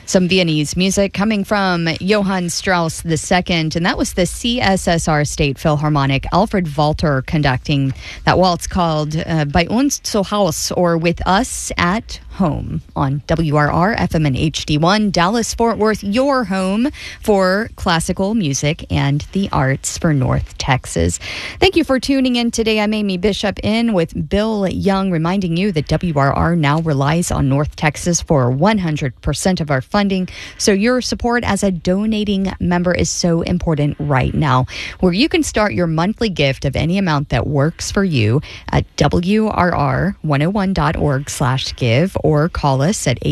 Some Viennese music coming from Johann Strauss II, and that was the CSSR State Philharmonic, Alfred Walter conducting that waltz called Bei uns zu Haus, or With Us at Home, on WRR FM and HD1, Dallas Fort Worth, your home for classical music and the arts for North Texas. Thank you for tuning in today. I'm Amy Bishop in with Bill Young, reminding you that WRR now relies on North Texas for 100% of our funding. So your support as a donating member is so important right now, where you can start your monthly gift of any amount that works for you at WRR101.org/give, or call us at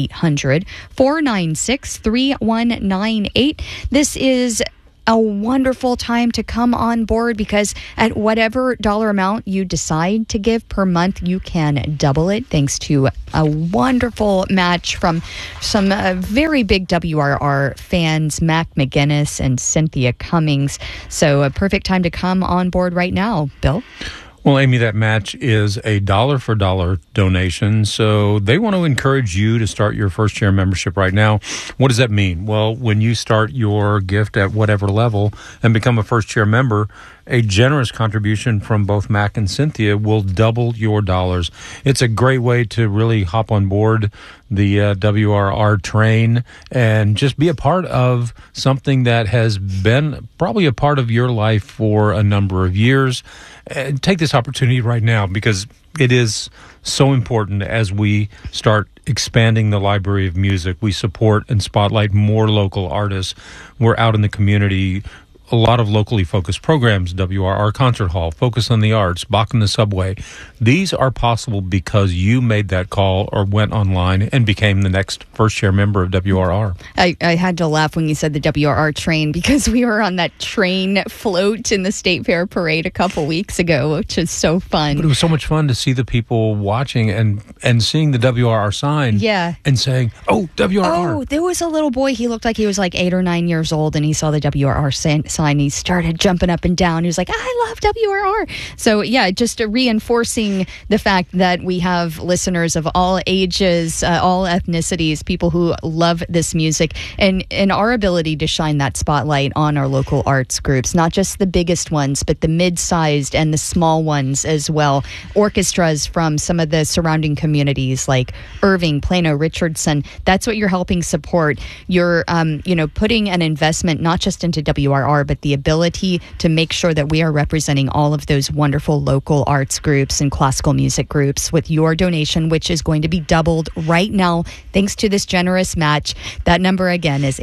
800-496-3198. This is a wonderful time to come on board, because at whatever dollar amount you decide to give per month, you can double it thanks to a wonderful match from some very big WRR fans, Mac McGinnis and Cynthia Cummings. So a perfect time to come on board right now. Bill? Well, Amy, that match is a dollar-for-dollar donation, so they want to encourage you to start your first-year membership right now. What does that mean? Well, when you start your gift at whatever level and become a first-year member, a generous contribution from both Mac and Cynthia will double your dollars. It's a great way to really hop on board the WRR train and just be a part of something that has been probably a part of your life for a number of years. And take this opportunity right now, because it is so important as we start expanding the library of music. We support and spotlight more local artists. We're out in the community. A lot of locally focused programs, WRR Concert Hall, Focus on the Arts, Bach in the Subway. These are possible because you made that call or went online and became the next first-year member of WRR. I had to laugh when you said the WRR train, because we were on that train float in the State Fair Parade a couple weeks ago, which is so fun. But it was so much fun to see the people watching and seeing the WRR sign, and saying, "Oh, WRR." Oh, there was a little boy. He looked like he was like 8 or 9 years old, and he saw the WRR sign. He started jumping up and down. He was like, "I love WRR." So yeah, just reinforcing the fact that we have listeners of all ages, all ethnicities, people who love this music, and our ability to shine that spotlight on our local arts groups, not just the biggest ones, but the mid-sized and the small ones as well. Orchestras from some of the surrounding communities like Irving, Plano, Richardson. That's what you're helping support. You're, putting an investment not just into WRR, but the ability to make sure that we are representing all of those wonderful local arts groups and classical music groups with your donation, which is going to be doubled right now thanks to this generous match. That number again is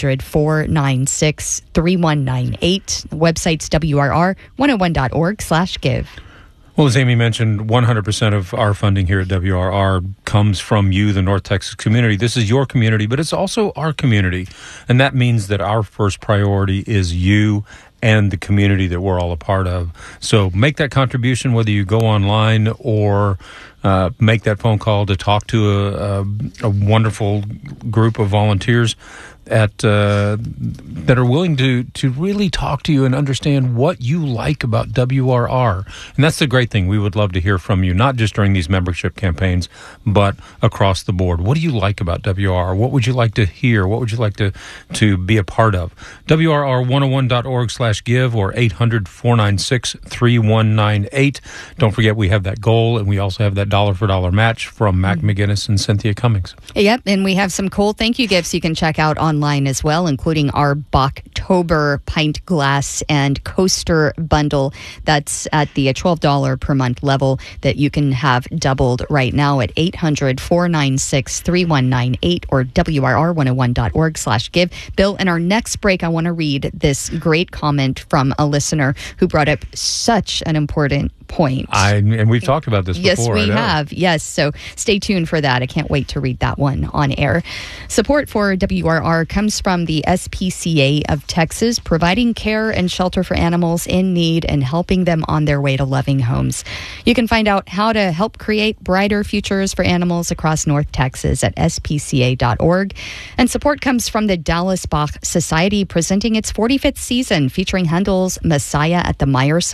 800-496-3198. The website's WRR101.org/give. Well, as Amy mentioned, 100% of our funding here at WRR comes from you, the North Texas community. This is your community, but it's also our community. And that means that our first priority is you and the community that we're all a part of. So make that contribution, whether you go online or make that phone call to talk to a wonderful group of volunteers that are willing to really talk to you and understand what you like about WRR. And that's the great thing. We would love to hear from you, not just during these membership campaigns, but across the board. What do you like about WRR? What would you like to hear? What would you like to be a part of? WRR101.org/give or 800-496-3198. Don't forget, we have that goal, and we also have that dollar-for-dollar match from Mac McGinnis and Cynthia Cummings. Yep, and we have some cool thank you gifts you can check out online as well, including our Bachtober pint glass and coaster bundle. That's at the $12 per month level that you can have doubled right now at 800-496-3198 or WRR101.org/give. Bill, in our next break, I want to read this great comment from a listener who brought up such an important point. And we've talked about this before. Yes, we have. Yes, so stay tuned for that. I can't wait to read that one on air. Support for WRR comes from the SPCA of Texas, providing care and shelter for animals in need and helping them on their way to loving homes. You can find out how to help create brighter futures for animals across North Texas at spca.org. And support comes from the Dallas Bach Society, presenting its 45th season, featuring Handel's Messiah at the Meyerson,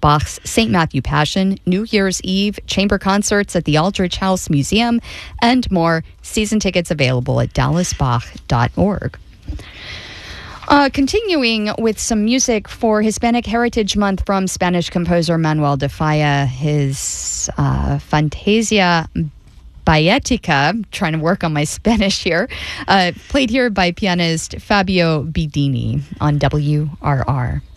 Bach's St. Matthew Passion, New Year's Eve, chamber concerts at the Aldrich House Museum, and more. Season tickets available at dallasbach.org. Continuing with some music for Hispanic Heritage Month from Spanish composer Manuel de Falla, his Fantasia Baetica, trying to work on my Spanish here, played here by pianist Fabio Bidini on WRR.